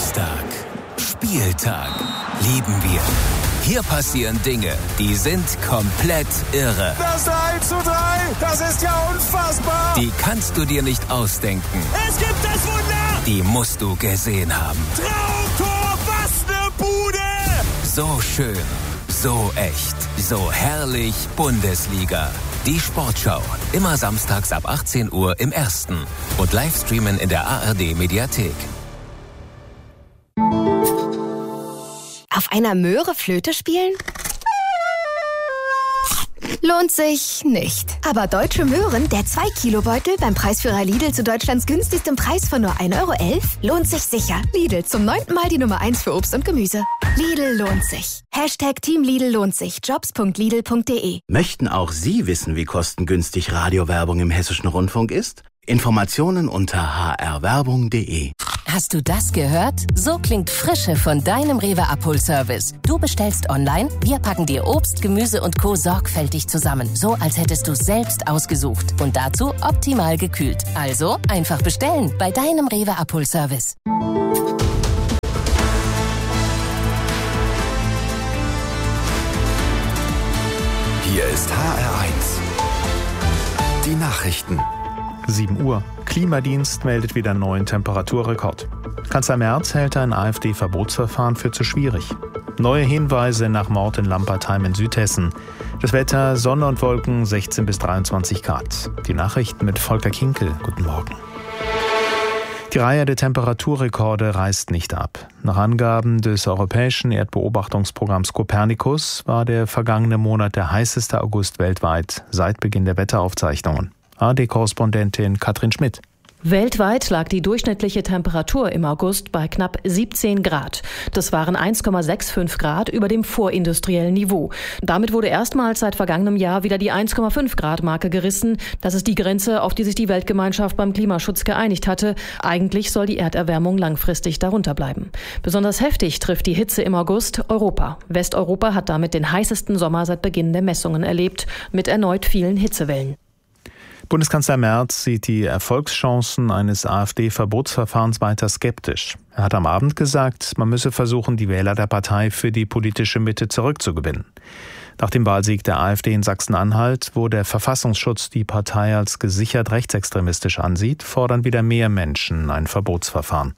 Samstag. Spieltag. Lieben wir. Hier passieren Dinge, die sind komplett irre. Das 3:3, das ist ja unfassbar. Die kannst du dir nicht ausdenken. Es gibt das Wunder. Die musst du gesehen haben. Traumtor, was eine Bude. So schön, so echt, so herrlich Bundesliga. Die Sportschau, immer samstags ab 18 Uhr im Ersten und Livestreamen in der ARD-Mediathek. Auf einer Möhre Flöte spielen? Lohnt sich nicht. Aber Deutsche Möhren, der 2-Kilo-Beutel beim Preisführer Lidl zu Deutschlands günstigstem Preis von nur 1,11 €, lohnt sich sicher. Lidl, zum 9. Mal die Nummer 1 für Obst und Gemüse. Lidl lohnt sich. #Team Lidl lohnt sich. Jobs.lidl.de. Möchten auch Sie wissen, wie kostengünstig Radiowerbung im Hessischen Rundfunk ist? Informationen unter hrwerbung.de. Hast du das gehört? So klingt Frische von deinem Rewe-Abholservice. Du bestellst online, wir packen dir Obst, Gemüse und Co. sorgfältig zusammen. So, als hättest du selbst ausgesucht. Und dazu optimal gekühlt. Also einfach bestellen bei deinem Rewe-Abholservice. Hier ist HR1. Die Nachrichten. 7 Uhr. Klimadienst meldet wieder neuen Temperaturrekord. Kanzler Merz hält ein AfD-Verbotsverfahren für zu schwierig. Neue Hinweise nach Mord in Lampertheim in Südhessen. Das Wetter, Sonne und Wolken, 16 bis 23 Grad. Die Nachrichten mit Volker Kinkel. Guten Morgen. Die Reihe der Temperaturrekorde reißt nicht ab. Nach Angaben des europäischen Erdbeobachtungsprogramms Copernicus war der vergangene Monat der heißeste August weltweit seit Beginn der Wetteraufzeichnungen. ARD-Korrespondentin Katrin Schmidt. Weltweit lag die durchschnittliche Temperatur im August bei knapp 17 Grad. Das waren 1,65 Grad über dem vorindustriellen Niveau. Damit wurde erstmals seit vergangenem Jahr wieder die 1,5 Grad Marke gerissen. Das ist die Grenze, auf die sich die Weltgemeinschaft beim Klimaschutz geeinigt hatte. Eigentlich soll die Erderwärmung langfristig darunter bleiben. Besonders heftig trifft die Hitze im August Europa. Westeuropa hat damit den heißesten Sommer seit Beginn der Messungen erlebt, mit erneut vielen Hitzewellen. Bundeskanzler Merz sieht die Erfolgschancen eines AfD-Verbotsverfahrens weiter skeptisch. Er hat am Abend gesagt, man müsse versuchen, die Wähler der Partei für die politische Mitte zurückzugewinnen. Nach dem Wahlsieg der AfD in Sachsen-Anhalt, wo der Verfassungsschutz die Partei als gesichert rechtsextremistisch ansieht, fordern wieder mehr Menschen ein Verbotsverfahren.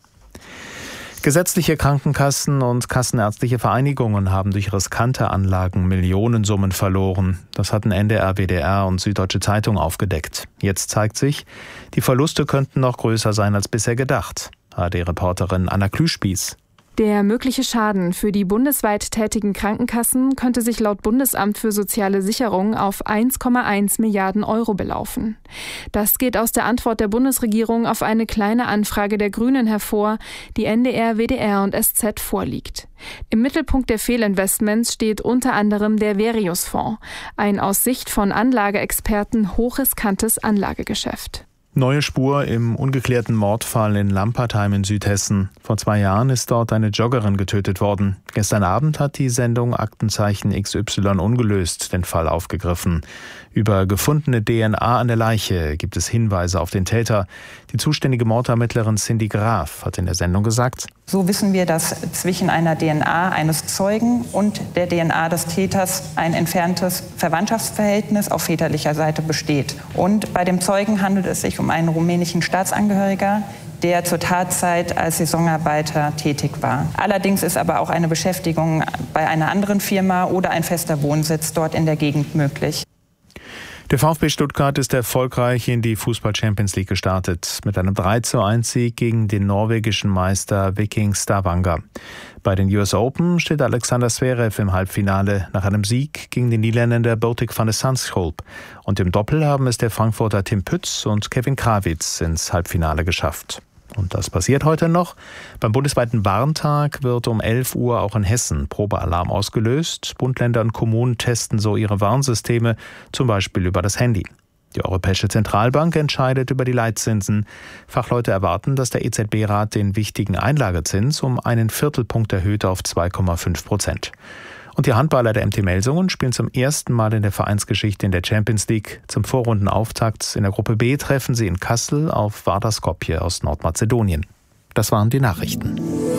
Gesetzliche Krankenkassen und kassenärztliche Vereinigungen haben durch riskante Anlagen Millionensummen verloren. Das hatten NDR, WDR und Süddeutsche Zeitung aufgedeckt. Jetzt zeigt sich, die Verluste könnten noch größer sein als bisher gedacht. ARD-Reporterin Anna Klüspieß. Der mögliche Schaden für die bundesweit tätigen Krankenkassen könnte sich laut Bundesamt für Soziale Sicherung auf 1,1 Milliarden € belaufen. Das geht aus der Antwort der Bundesregierung auf eine kleine Anfrage der Grünen hervor, die NDR, WDR und SZ vorliegt. Im Mittelpunkt der Fehlinvestments steht unter anderem der Verius-Fonds, ein aus Sicht von Anlageexperten hochriskantes Anlagegeschäft. Neue Spur im ungeklärten Mordfall in Lampertheim in Südhessen. Vor 2 Jahren ist dort eine Joggerin getötet worden. Gestern Abend hat die Sendung Aktenzeichen XY ungelöst den Fall aufgegriffen. Über gefundene DNA an der Leiche gibt es Hinweise auf den Täter. Die zuständige Mordermittlerin Cindy Graf hat in der Sendung gesagt: So wissen wir, dass zwischen einer DNA eines Zeugen und der DNA des Täters ein entferntes Verwandtschaftsverhältnis auf väterlicher Seite besteht. Und bei dem Zeugen handelt es sich um einen rumänischen Staatsangehöriger, der zur Tatzeit als Saisonarbeiter tätig war. Allerdings ist aber auch eine Beschäftigung bei einer anderen Firma oder ein fester Wohnsitz dort in der Gegend möglich. Der VfB Stuttgart ist erfolgreich in die Fußball-Champions League gestartet, mit einem 3:1 gegen den norwegischen Meister Viking Stavanger. Bei den US Open steht Alexander Zverev im Halbfinale nach einem Sieg gegen den Niederländer Botic van de Zandschulp. Und im Doppel haben es der Frankfurter Tim Pütz und Kevin Krawitz ins Halbfinale geschafft. Und das passiert heute noch. Beim bundesweiten Warntag wird um 11 Uhr auch in Hessen Probealarm ausgelöst. Bund, Länder und Kommunen testen so ihre Warnsysteme, zum Beispiel über das Handy. Die Europäische Zentralbank entscheidet über die Leitzinsen. Fachleute erwarten, dass der EZB-Rat den wichtigen Einlagezins um einen Viertelpunkt erhöht auf 2,5%. Und die Handballer der MT Melsungen spielen zum ersten Mal in der Vereinsgeschichte in der Champions League. Zum Vorrundenauftakt in der Gruppe B treffen sie in Kassel auf Vardar Skopje aus Nordmazedonien. Das waren die Nachrichten.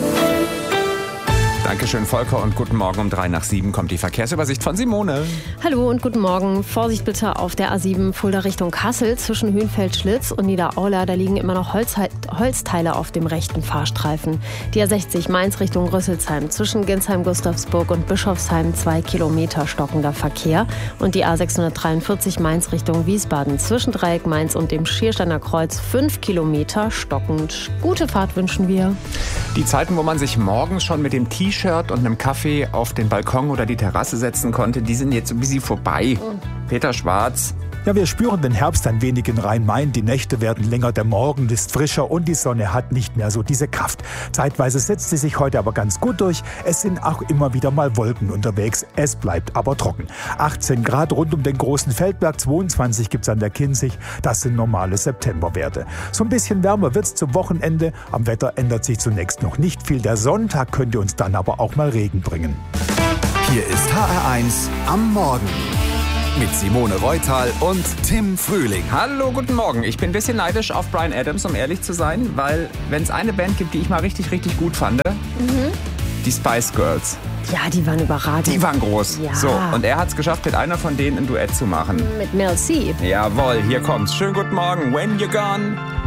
Dankeschön, Volker, und guten Morgen. Um 6:03 kommt die Verkehrsübersicht von Simone. Hallo und guten Morgen. Vorsicht bitte auf der A7 Fulda Richtung Kassel zwischen Höhenfeld-Schlitz und Niederaula. Da liegen immer noch Holzteile auf dem rechten Fahrstreifen. Die A60 Mainz Richtung Rüsselsheim zwischen Ginsheim-Gustavsburg und Bischofsheim 2 Kilometer stockender Verkehr. Und die A643 Mainz Richtung Wiesbaden zwischen Dreieck Mainz und dem Schiersteiner Kreuz 5 Kilometer stockend. Gute Fahrt wünschen wir. Die Zeiten, wo man sich morgens schon mit dem T-Shirt und einem Kaffee auf den Balkon oder die Terrasse setzen konnte, die sind jetzt ein bisschen vorbei. Peter Schwarz. Ja, wir spüren den Herbst ein wenig in Rhein-Main. Die Nächte werden länger, der Morgen ist frischer und die Sonne hat nicht mehr so diese Kraft. Zeitweise setzt sie sich heute aber ganz gut durch. Es sind auch immer wieder mal Wolken unterwegs. Es bleibt aber trocken. 18 Grad rund um den großen Feldberg, 22 gibt's an der Kinzig. Das sind normale Septemberwerte. So ein bisschen wärmer wird's zum Wochenende. Am Wetter ändert sich zunächst noch nicht viel. Der Sonntag könnte uns dann aber auch mal Regen bringen. Hier ist HR1 am Morgen. Mit Simone Reutal und Tim Frühling. Hallo, guten Morgen. Ich bin ein bisschen neidisch auf Bryan Adams, um ehrlich zu sein, weil wenn es eine Band gibt, die ich mal richtig, richtig gut fand, die Spice Girls. Ja, die waren überragend. Die waren groß. Ja. So, und er hat es geschafft, mit einer von denen ein Duett zu machen. Mit Mel C. Jawohl, hier kommt's. Schönen guten Morgen. When You're Gone.